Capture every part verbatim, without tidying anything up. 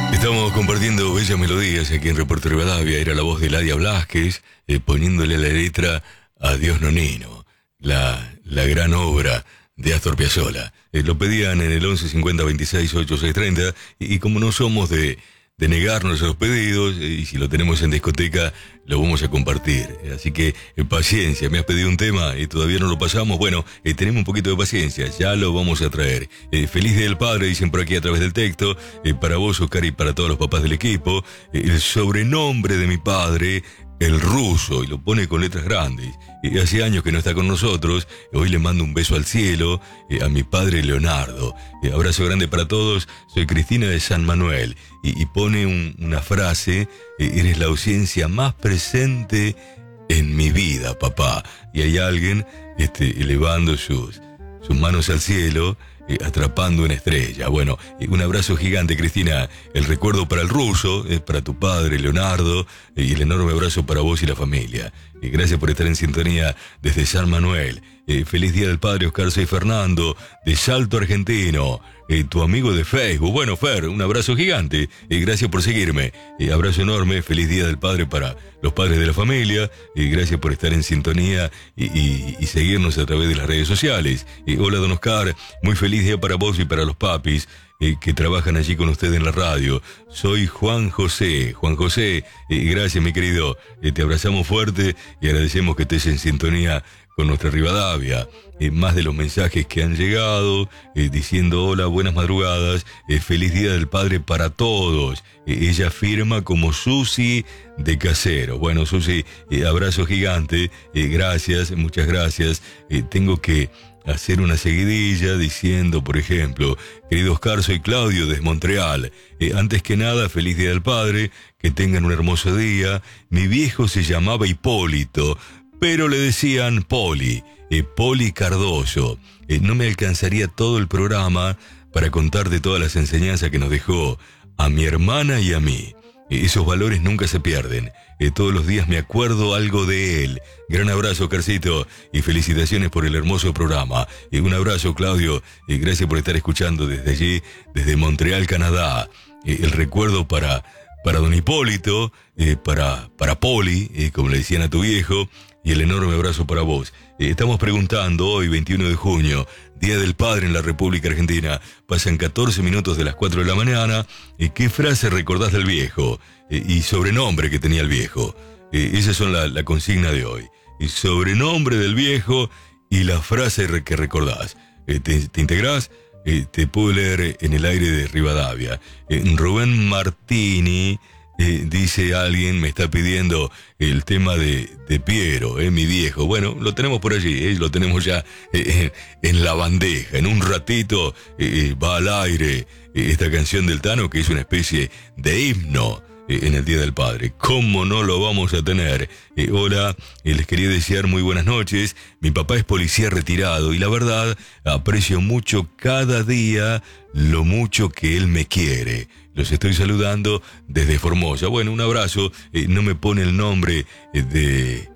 Estamos compartiendo bellas melodías aquí en Reporte Rivadavia. Era la voz de Ladia Blasquez, eh, poniéndole la letra Adiós Nonino, la, la gran obra de Astor Piazzolla. Eh, lo pedían en el once cincuenta veintiséis ochenta y seis treinta y, y como no somos de, de negarnos a los pedidos, eh, y si lo tenemos en discoteca, lo vamos a compartir. Eh, así que eh, paciencia, me has pedido un tema y todavía no lo pasamos. Bueno, eh, tenemos un poquito de paciencia, ya lo vamos a traer. Eh, feliz Día del Padre, dicen por aquí a través del texto, eh, para vos, Oscar, y para todos los papás del equipo. Eh, el sobrenombre de mi padre, el ruso, y lo pone con letras grandes. Eh, hace años que no está con nosotros. Hoy le mando un beso al cielo, eh, a mi padre Leonardo. Eh, abrazo grande para todos. Soy Cristina de San Manuel. Y, y pone un, una frase: eh, eres la ausencia más presente en mi vida, papá. Y hay alguien este, elevando sus, sus manos al cielo, eh, atrapando una estrella. Bueno, eh, un abrazo gigante, Cristina. El recuerdo para el ruso, eh, para tu padre, Leonardo, eh, y el enorme abrazo para vos y la familia. Eh, gracias por estar en sintonía desde San Manuel. Eh, feliz Día del Padre, Oscar. Soy Fernando, de Salto Argentino. Eh, tu amigo de Facebook. Bueno, Fer, un abrazo gigante. Eh, gracias por seguirme. Eh, abrazo enorme. Feliz Día del Padre para los padres de la familia. Eh, gracias por estar en sintonía y, y, y seguirnos a través de las redes sociales. Eh, hola, don Oscar. Muy feliz día para vos y para los papis eh, que trabajan allí con usted en la radio. Soy Juan José. Juan José, eh, gracias, mi querido. Eh, te abrazamos fuerte y agradecemos que estés en sintonía con nuestra Rivadavia. Eh, más de los mensajes que han llegado, eh, diciendo hola, buenas madrugadas, eh, feliz Día del Padre para todos. Eh, ella firma como Susi de Casero. Bueno, Susi, eh, abrazo gigante, eh, gracias, muchas gracias. Eh, tengo que hacer una seguidilla diciendo, por ejemplo, querido Oscar, soy Claudio desde Montreal. Eh, antes que nada, feliz Día del Padre, que tengan un hermoso día. Mi viejo se llamaba Hipólito, pero le decían Poli, eh, Poli Cardoso. Eh, no me alcanzaría todo el programa para contarte todas las enseñanzas que nos dejó a mi hermana y a mí. Eh, esos valores nunca se pierden. Eh, todos los días me acuerdo algo de él. Gran abrazo, Carcito, y felicitaciones por el hermoso programa. Eh, un abrazo, Claudio, y eh, gracias por estar escuchando desde allí, desde Montreal, Canadá. Eh, el recuerdo para, para don Hipólito, eh, para, para Poli, eh, como le decían a tu viejo, y el enorme abrazo para vos. Eh, estamos preguntando hoy, veintiuno de junio, Día del Padre en la República Argentina. Pasan catorce minutos de las cuatro de la mañana. Eh, ¿Qué frase recordás del viejo? Eh, y sobrenombre que tenía el viejo. Eh, esas son la, la consigna de hoy. El sobrenombre del viejo y la frase re- que recordás. Eh, ¿te, te integrás? Eh, te puedo leer en el aire de Rivadavia. Eh, Rubén Martini... Eh, dice alguien, me está pidiendo el tema de, de Piero, eh, mi viejo. Bueno, lo tenemos por allí, eh, lo tenemos ya eh, en la bandeja. En un ratito eh, va al aire eh, esta canción del Tano, que es una especie de himno eh, en el Día del Padre. ¿Cómo no lo vamos a tener? Eh, hola, eh, les quería desear muy buenas noches. Mi papá es policía retirado y la verdad aprecio mucho cada día lo mucho que él me quiere. Los estoy saludando desde Formosa. Bueno, un abrazo. Eh, no me pone el nombre eh, de,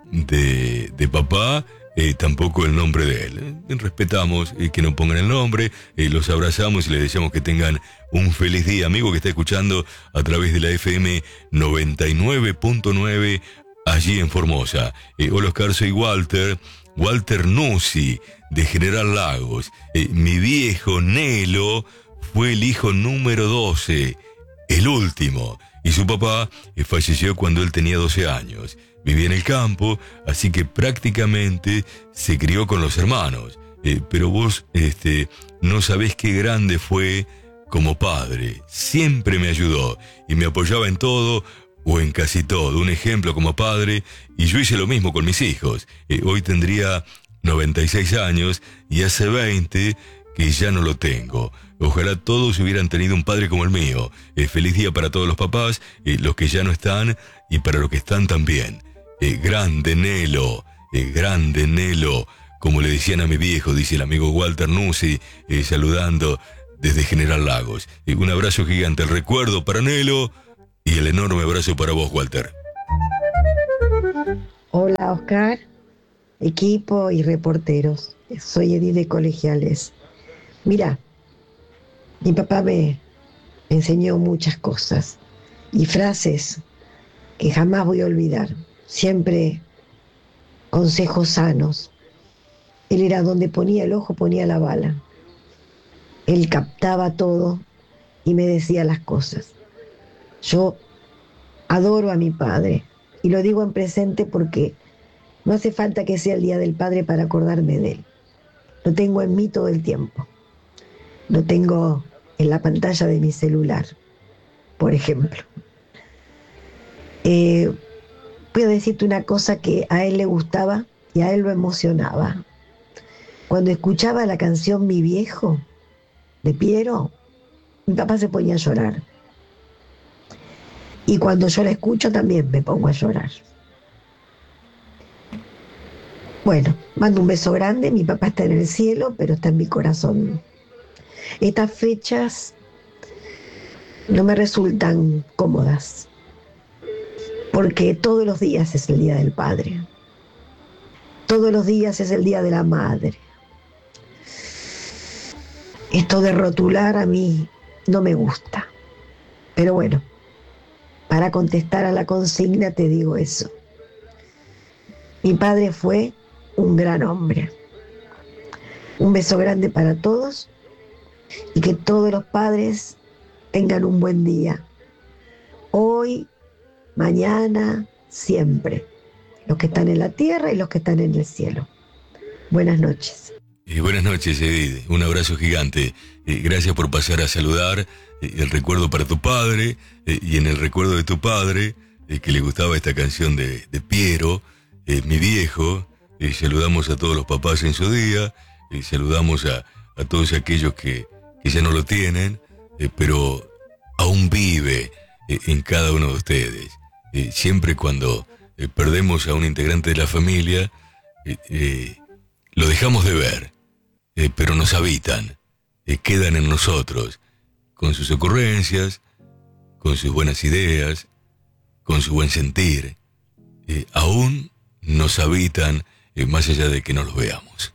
de, de papá, eh, tampoco el nombre de él. Eh, respetamos eh, que no pongan el nombre, eh, los abrazamos y les deseamos que tengan un feliz día. Amigo que está escuchando a través de la F M noventa y nueve punto nueve allí en Formosa. Eh, hola, Oscar, soy Walter. Walter Nuzzi, de General Lagos. Eh, mi viejo Nelo fue el hijo número doce, el último, y su papá eh, falleció cuando él tenía doce años. Vivía en el campo, así que prácticamente se crió con los hermanos. Eh, pero vos este, no sabés qué grande fue como padre. Siempre me ayudó y me apoyaba en todo o en casi todo. Un ejemplo como padre, y yo hice lo mismo con mis hijos. Eh, hoy tendría noventa y seis años y hace veinte que ya no lo tengo. Ojalá todos hubieran tenido un padre como el mío. Eh, feliz día para todos los papás, eh, los que ya no están y para los que están también. Eh, grande Nelo, eh, grande Nelo, como le decían a mi viejo, dice el amigo Walter Nuzzi, eh, saludando desde General Lagos. Eh, un abrazo gigante, el recuerdo para Nelo y el enorme abrazo para vos, Walter. Hola, Oscar, equipo y reporteros. Soy Edith de Colegiales. Mira, mi papá me, Me enseñó muchas cosas y frases que jamás voy a olvidar. Siempre consejos sanos. Él era donde ponía el ojo, ponía la bala. Él captaba todo y me decía las cosas. Yo adoro a mi padre y lo digo en presente porque no hace falta que sea el Día del Padre para acordarme de él. Lo tengo en mí todo el tiempo. Lo tengo en la pantalla de mi celular, por ejemplo. Eh, voy a decirte una cosa que a él le gustaba y a él lo emocionaba. Cuando escuchaba la canción Mi Viejo, de Piero, mi papá se ponía a llorar. Y cuando yo la escucho también me pongo a llorar. Bueno, mando un beso grande, mi papá está en el cielo, pero está en mi corazón. Estas fechas no me resultan cómodas, porque todos los días es el Día del Padre. Todos los días es el Día de la Madre. Esto de rotular a mí no me gusta. Pero bueno, para contestar a la consigna te digo eso. Mi padre fue un gran hombre. Un beso grande para todos y que todos los padres tengan un buen día. Hoy, mañana, siempre. Los que están en la tierra y los que están en el cielo. Buenas noches. Eh, buenas noches, Edith. Un abrazo gigante. Eh, gracias por pasar a saludar. Eh, el recuerdo para tu padre eh, y en el recuerdo de tu padre, eh, que le gustaba esta canción de, de Piero, eh, Mi Viejo. Eh, saludamos a todos los papás en su día. Eh, saludamos a, a todos aquellos que, que ya no lo tienen, eh, pero aún vive eh, en cada uno de ustedes. Eh, siempre cuando eh, perdemos a un integrante de la familia, eh, eh, lo dejamos de ver. Eh, pero nos habitan, eh, quedan en nosotros, con sus ocurrencias, con sus buenas ideas, con su buen sentir, eh, aún nos habitan eh, más allá de que no los veamos.